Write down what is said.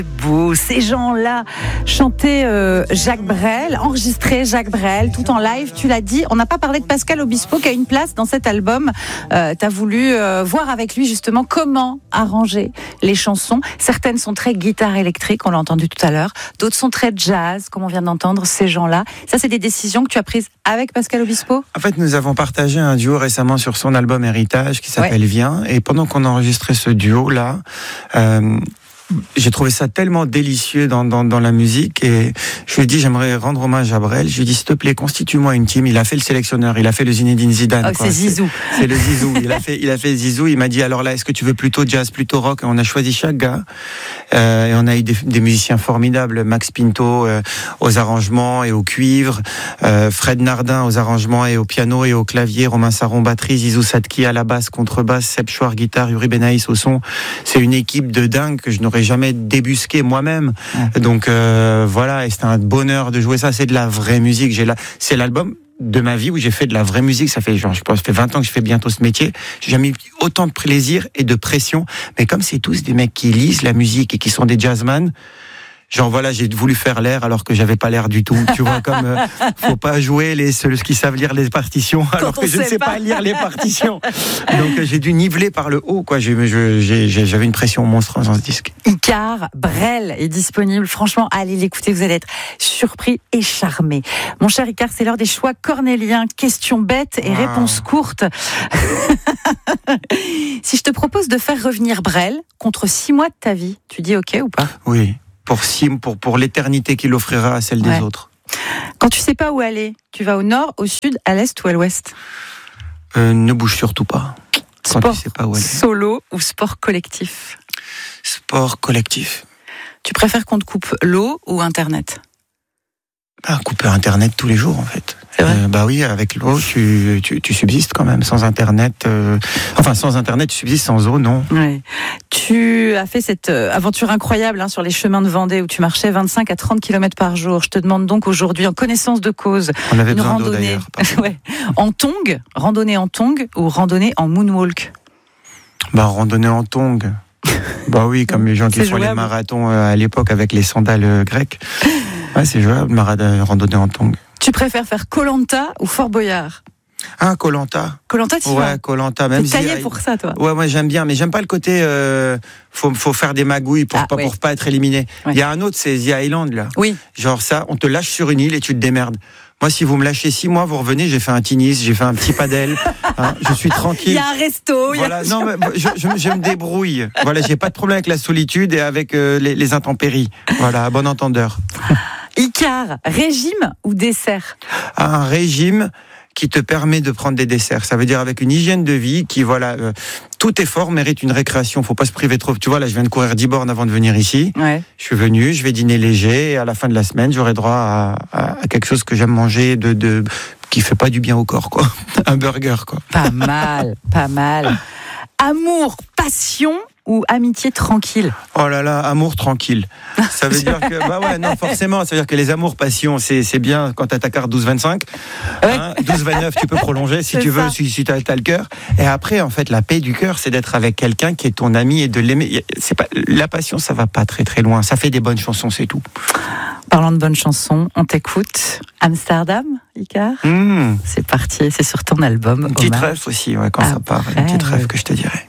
Beau, ces gens-là chantaient Jacques Brel, enregistré Jacques Brel, tout en live, tu l'as dit. On n'a pas parlé de Pascal Obispo qui a une place dans cet album. Tu as voulu voir avec lui justement comment arranger les chansons. Certaines sont très guitare électrique, on l'a entendu tout à l'heure. D'autres sont très jazz, comme on vient d'entendre, ces gens-là. Ça, c'est des décisions que tu as prises avec Pascal Obispo ? En fait, nous avons partagé un duo récemment sur son album Héritage qui s'appelle Viens. Et pendant qu'on enregistrait ce duo-là, j'ai trouvé ça tellement délicieux dans la musique et je lui ai dit j'aimerais rendre hommage à Brel. Je lui ai dit s'il te plaît constitue-moi une team. Il a fait le sélectionneur, il a fait le Zinedine Zidane. C'est Zizou. C'est le Zizou. Il a fait Zizou. Il m'a dit alors là est-ce que tu veux plutôt jazz, plutôt rock? Et on a choisi chaque gars et on a eu des musiciens formidables. Max Pinto aux arrangements et au cuivre, Fred Nardin aux arrangements et au piano et au clavier, Romain Saron batterie, Zizou Sadki à la basse, contrebasse, Seb Chouard guitare, Uri Benaïs au son. C'est une équipe de dingue que je n'aurais jamais débusqué moi-même. Donc voilà, et c'était un bonheur de jouer ça. C'est de la vraie musique. C'est l'album de ma vie où j'ai fait de la vraie musique. Ça fait 20 ans que je fais bientôt ce métier. J'ai jamais eu autant de plaisir et de pression. Mais comme c'est tous des mecs qui lisent la musique et qui sont des jazzman, genre voilà, j'ai voulu faire l'air alors que j'avais pas l'air du tout. Tu vois, comme faut pas jouer ceux qui savent lire les partitions alors que je ne sais pas lire les partitions. Donc j'ai dû niveler par le haut, quoi. J'avais une pression monstrueuse dans ce disque. Icare, Brel est disponible. Franchement, allez l'écouter, vous allez être surpris et charmé. Mon cher Icare, c'est l'heure des choix cornéliens. Questions bêtes et réponses courtes. Si je te propose de faire revenir Brel contre 6 mois de ta vie, tu dis OK ou pas ? Oui. Pour l'éternité qu'il offrira à celle des autres. Quand tu sais pas où aller, tu vas au nord, au sud, à l'est ou à l'ouest ? Ne bouge surtout pas. Quand Sport tu sais pas où aller. Solo ou sport collectif ? Sport collectif. Tu préfères qu'on te coupe l'eau ou Internet ? Couper Internet tous les jours, en fait. C'est vrai. Bah oui, avec l'eau, tu subsistes quand même. Sans Internet, sans Internet, tu subsistes. Sans eau, non. Ouais. Tu as fait cette aventure incroyable sur les chemins de Vendée où tu marchais 25 à 30 km par jour. Je te demande donc aujourd'hui, en connaissance de cause, on avait une besoin randonnée d'eau, en tong, randonnée en tong ou randonnée en moonwalk ? Randonnée en tong. Bah oui, comme les gens qui font les marathons à l'époque avec les sandales grecques. Ouais, c'est jouable, randonnée en tong. Tu préfères faire Koh-Lanta ou Fort Boyard ? Koh-Lanta. Koh-Lanta, tu vas ? Ouais, Koh-Lanta. Même t'es taillé pour ça, toi ? Ouais, moi j'aime bien, mais j'aime pas le côté faut faire des magouilles pour pas être éliminé. Il y a un autre, c'est The Island, là. Oui. Genre ça, on te lâche sur une île et tu te démerdes. Moi, si vous me lâchez 6 mois, vous revenez, j'ai fait un tennis, j'ai fait un petit padel, je suis tranquille. Il y a un resto. Voilà, non, mais je me débrouille. Voilà, j'ai pas de problème avec la solitude et avec les intempéries. Voilà, à bon entendeur. Icare, régime ou dessert ? Un régime qui te permet de prendre des desserts. Ça veut dire avec une hygiène de vie qui, tout effort mérite une récréation. Faut pas se priver trop. Tu vois, là, je viens de courir 10 bornes avant de venir ici. Ouais. Je suis venu, je vais dîner léger et à la fin de la semaine, j'aurai droit à quelque chose que j'aime manger qui fait pas du bien au corps, quoi. Un burger, quoi. Pas mal, pas mal. Amour, passion ou amitié tranquille ? Oh là là, amour tranquille. Ça veut dire que, non, forcément, ça veut dire que les amours passion, c'est bien quand t'as ta carte 12-25. 12-29, tu peux prolonger si tu veux, si t'as le cœur. Et après, en fait, la paix du cœur, c'est d'être avec quelqu'un qui est ton ami et de l'aimer. La passion, ça va pas très très loin. Ça fait des bonnes chansons, c'est tout. Parlant de bonnes chansons, on t'écoute. Amsterdam, Icare. C'est parti, c'est sur ton album. Une petite rêve aussi, quand ça part. Une petite rêve que je te dirais.